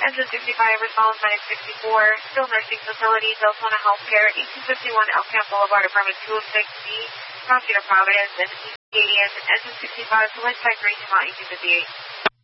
Engine 65, Resolve 964, Skilled Nursing Facility, Deltona Healthcare, 1851 El Camp Boulevard, Apartment 206B, Pasadena, Providence, and East Canadian, Engine 65, select type range amount 1858.